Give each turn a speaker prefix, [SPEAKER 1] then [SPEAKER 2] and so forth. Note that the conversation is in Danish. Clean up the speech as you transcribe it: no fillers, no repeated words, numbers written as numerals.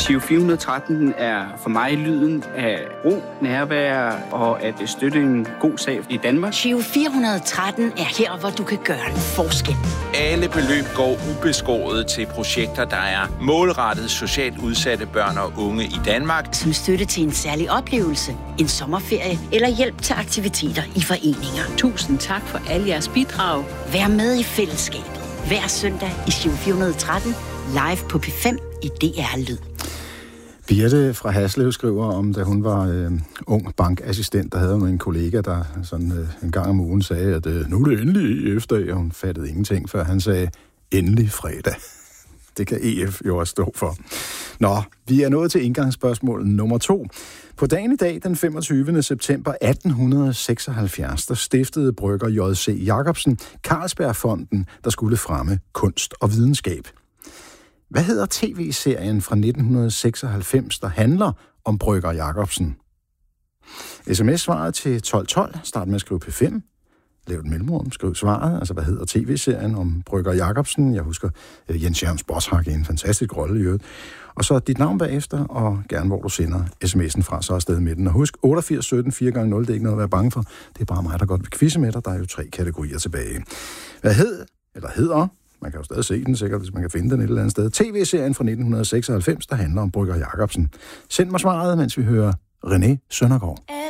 [SPEAKER 1] Giro 413 er for mig lyden af ro, nærvær og at støtte en god sag i Danmark.
[SPEAKER 2] Giro 413 er her, hvor du kan gøre en forskel.
[SPEAKER 3] Alle beløb går ubeskåret til projekter, der er målrettet socialt udsatte børn og unge i Danmark.
[SPEAKER 2] Som støtte til en særlig oplevelse, en sommerferie eller hjælp til aktiviteter i foreninger.
[SPEAKER 4] Tusind tak for alle jeres bidrag.
[SPEAKER 2] Vær med i fællesskabet. Hver søndag i Giro 413, live på P5 i DR Lyd.
[SPEAKER 5] Birte fra Haslev skriver om, da hun var ung bankassistent, der havde hun en kollega, der sådan en gang om ugen sagde, at nu er det endelig EF-dag, og hun fattede ingenting, før han sagde, endelig fredag. Det kan EF jo også stå for. Nå, vi er nået til indgangsspørgsmål nummer 2. På dagen i dag, den 25. september 1876, der stiftede brygger J.C. Jacobsen Carlsbergfonden, der skulle fremme kunst og videnskab. Hvad hedder tv-serien fra 1996, der handler om brygger Jacobsen? SMS-svaret til 1212. Start med at skrive P5. Lav et mellemrum, skriv svaret. Altså, hvad hedder tv-serien om brygger Jacobsen? Jeg husker Jens Jørgens Boshak i en fantastisk rolle i øvrigt. Og så dit navn bagefter, og gerne hvor du sender sms'en fra, så afsted med den. Og husk, 88 17 4x0, det er ikke noget at være bange for. Det er bare mig, der godt vil quizze med dig. Der er jo 3 kategorier tilbage. Hvad hedder, man kan jo stadig se den sikkert, hvis man kan finde den et eller andet sted, tv-serien fra 1996, der handler om brygger Jacobsen. Send mig svaret, mens vi hører René Søndergaard.